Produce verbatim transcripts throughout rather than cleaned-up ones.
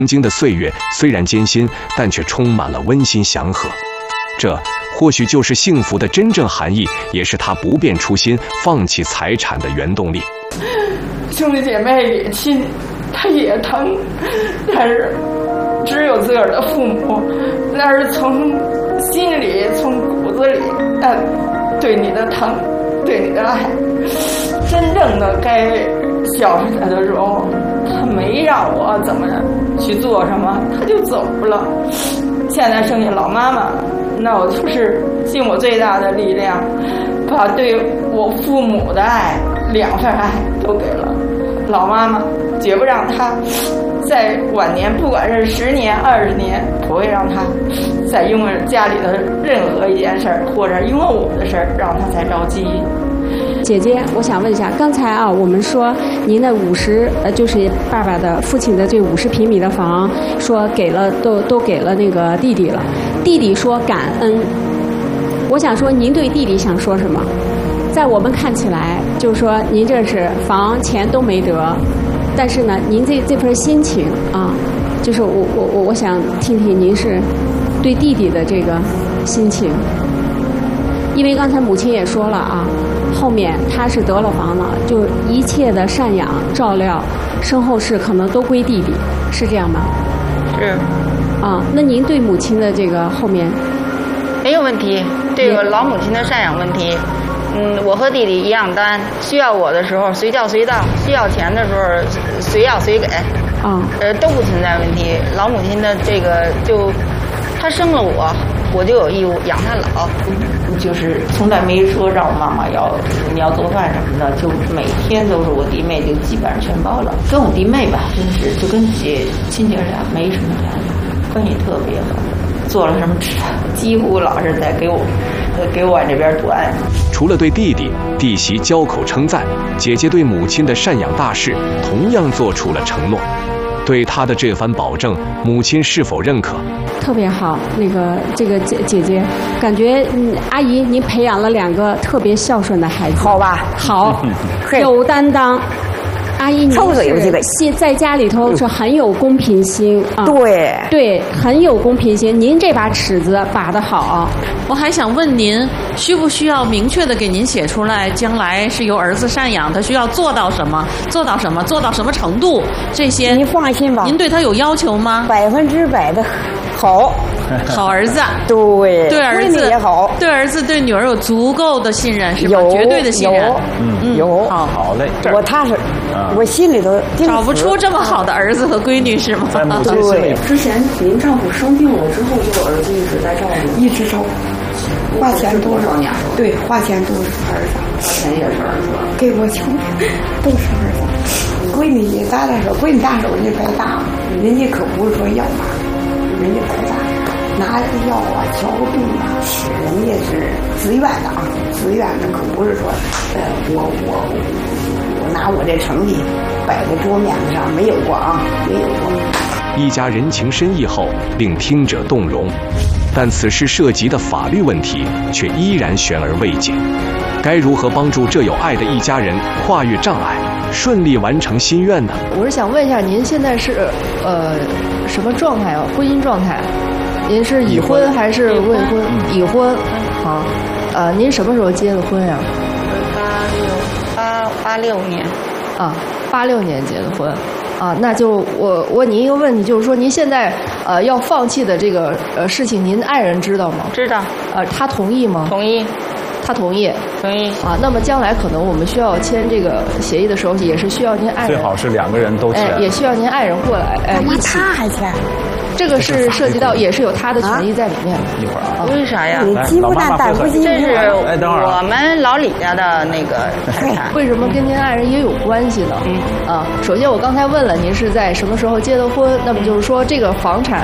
曾经的岁月虽然艰辛，但却充满了温馨祥和。这或许就是幸福的真正含义，也是他不变初心、放弃财产的原动力。 兄弟姐妹也亲，他也疼，但是只有自个儿的父母，那是从心里、从骨子里，呃，对你的疼，对你的爱。真正的该孝顺他的时候，他没让我怎么去做什么，他就走了。现在剩下老妈妈，那我就是尽我最大的力量，把对我父母的爱、两份爱都给了老妈妈，绝不让她在晚年，不管是十年、二十年，不会让她再因为家里的任何一件事儿，或者因为我的事儿，让她再着急。 姐姐，我想问一下，刚才啊，我们说您的五十，呃，就是爸爸的父亲的这五十平米的房，说给了，都都给了那个弟弟了。弟弟说感恩，我想说，您对弟弟想说什么？在我们看起来，就是说您这是房钱都没得，但是呢，您这这份心情啊，就是我我我我想听听您是对弟弟的这个心情。因为刚才母亲也说了啊，后面他是得了房了，就一切的赡养、照料、身后事可能都归弟弟，是这样吗？ 是。 啊，那您对母亲的这个后面没有问题。这个老母亲的赡养问题，嗯，我和弟弟一样担，需要我的时候随叫随到，需要钱的时候随要随给， 啊， 呃，都不存在问题。老母亲的这个就，她生了我，我就有义务养她老。就是从来没说让我妈妈要你要做饭什么的，就每天都是我弟妹就基本上全包了。跟我弟妹吧，真是就跟姐亲姐俩没什么两样，关系特别好。做了什么吃，几乎老是在给我给我这边端。 除了对弟弟，弟媳交口称赞，姐姐对母亲的赡养大事同样做出了承诺。对她的这番保证，母亲是否认可？ 特别好，那个这个姐姐姐，感觉嗯，阿姨您培养了两个特别孝顺的孩子， 好吧？ 好，有担当。阿姨，您是现在家里头是很有公平心啊， 对对，很有公平心。您这把尺子把得好。 我还想问您，需不需要明确的给您写出来，将来是由儿子赡养，他需要做到什么，做到什么，做到什么程度？这些你放心吧。 您对他有要求吗？ 百分之百的好。 好儿子， 对， 对儿子也好， 对儿子对女儿有足够的信任，是吧？ 有绝对的信任， 嗯，有， 好， 好嘞， 我踏实，我心里头找不出这么好的儿子和闺女是吗？ 对， 之前您丈夫生病了之后，就儿子一直在照顾， 一直照顾，花钱多少年？对，花钱都是儿子， 花钱也是儿子， 给我穷，都是儿子。闺女也大点手，闺女大手人家白大，人家可不是说要嘛，人家白大。拿药啊，调个病啊，人家是自愿的啊，自愿的，可不是说，呃，我我我拿我这成绩摆在桌面子上，没有过啊，没有过。 一家人情深意厚，令听者动容，但此事涉及的法律问题却依然悬而未解。该如何帮助这有爱的一家人跨越障碍，顺利完成心愿呢？ 我是想问一下，您现在是呃什么状态啊？婚姻状态？您是已婚还是未婚？已婚。好，呃，您什么时候结的婚呀？ 八六八八六年。 啊，八六年结的婚。啊，那就我问您一个问题，就是说您现在呃要放弃的这个呃事情，您爱人知道吗？ 知道。 呃，他同意吗？ 同意。 他同意。 同意。 啊，那么将来可能我们需要签这个协议的时候，也是需要您爱人。 最好是两个人都签。 哎，也需要您爱人过来，哎，一起。 他还签。 这个是涉及到，也是有他的权益在里面。 一会儿啊， 为啥呀？ 你鸡不蛋蛋不鸡。 这是我们老李家的那个财产。 为什么跟您爱人也有关系呢？嗯啊，首先我刚才问了您是在什么时候结的婚，那么就是说这个房产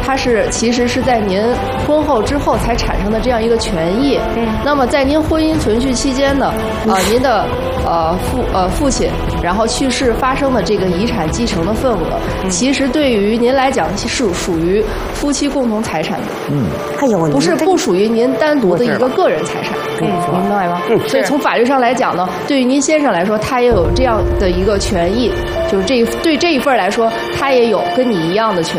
它是其实是在您婚后之后才产生的这样一个权益。嗯，那么在您婚姻存续期间呢，呃，您的呃父呃父亲然后去世发生的这个遗产继承的份额，嗯、其实对于您来讲是属于夫妻共同财产的。嗯， 哎呦， 不是不属于您单独的一个个人财产。嗯，明白吗？嗯，所以从法律上来讲呢，对于您先生来说，他也有这样的一个权益，就是这对这一份来说，他也有跟你一样的权益。